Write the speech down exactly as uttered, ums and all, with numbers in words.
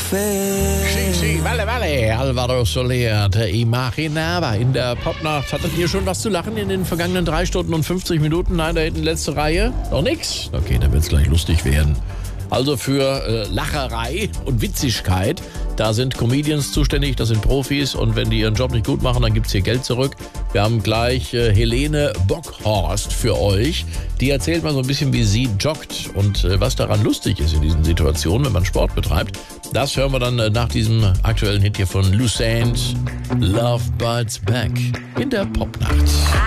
fe. Sí, sí, vale, vale. Alvaro Soler, der Imaginaba. In der Popnacht. Hattet ihr schon was zu lachen in den vergangenen drei Stunden und fünfzig Minuten? Nein, da hinten letzte Reihe. Noch nix? Okay, dann wird's gleich lustig werden. Also für äh, Lacherei und Witzigkeit, da sind Comedians zuständig, das sind Profis und wenn die ihren Job nicht gut machen, dann gibt's hier Geld zurück. Wir haben gleich äh, Helene Bockhorst für euch. Die erzählt mal so ein bisschen, wie sie joggt und äh, was daran lustig ist in diesen Situationen, wenn man Sport betreibt. Das hören wir dann äh, nach diesem aktuellen Hit hier von Lucent, Love Bites Back in der Popnacht.